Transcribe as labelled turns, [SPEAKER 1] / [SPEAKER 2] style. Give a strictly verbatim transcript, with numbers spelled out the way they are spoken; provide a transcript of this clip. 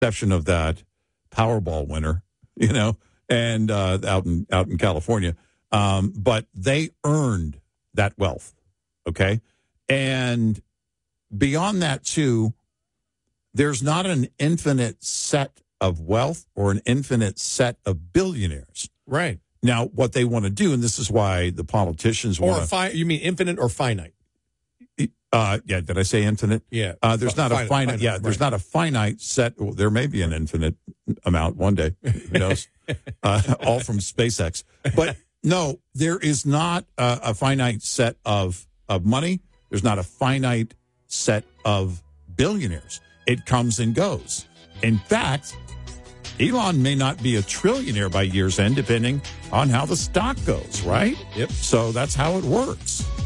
[SPEAKER 1] exception of that Powerball winner, you know, and uh, out in out in California. Um, but they earned that wealth, okay? And beyond that, too, there's not an infinite set of wealth or an infinite set of billionaires.
[SPEAKER 2] Right.
[SPEAKER 1] Now, what they want to do, and this is why the politicians
[SPEAKER 2] or
[SPEAKER 1] want to...
[SPEAKER 2] Fi- you mean infinite or finite?
[SPEAKER 1] Uh, yeah, did I say infinite?
[SPEAKER 2] Yeah.
[SPEAKER 1] Uh, there's not
[SPEAKER 2] finite,
[SPEAKER 1] a finite,
[SPEAKER 2] finite
[SPEAKER 1] yeah,
[SPEAKER 2] right.
[SPEAKER 1] there's not a finite set. Well, there may be an infinite amount one day. Who knows? uh, all from SpaceX. But no, there is not a, a finite set of, of money. There's not a finite set of billionaires. It comes and goes. In fact, Elon may not be a trillionaire by year's end, depending on how the stock goes, right?
[SPEAKER 2] Yep.
[SPEAKER 1] So that's how it works.